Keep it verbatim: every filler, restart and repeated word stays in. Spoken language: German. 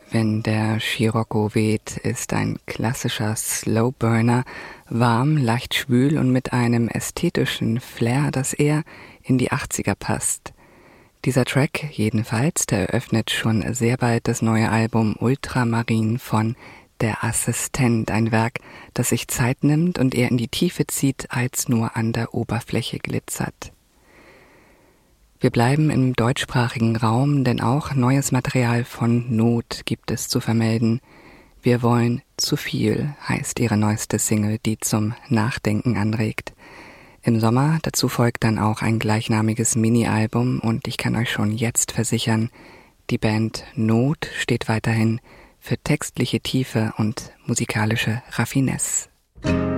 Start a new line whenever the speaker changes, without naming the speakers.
Wenn der Scirocco weht, ist ein klassischer Slowburner, warm, leicht schwül und mit einem ästhetischen Flair, das eher in die achtziger passt. Dieser Track jedenfalls, der eröffnet schon sehr bald das neue Album Ultramarin von Der Assistent, ein Werk, das sich Zeit nimmt und eher in die Tiefe zieht, als nur an der Oberfläche glitzert. Wir bleiben im deutschsprachigen Raum, denn auch neues Material von Not gibt es zu vermelden. Wir wollen zu viel, heißt ihre neueste Single, die zum Nachdenken anregt. Im Sommer dazu folgt dann auch ein gleichnamiges Mini-Album und ich kann euch schon jetzt versichern, die Band Not steht weiterhin für textliche Tiefe und musikalische Raffinesse.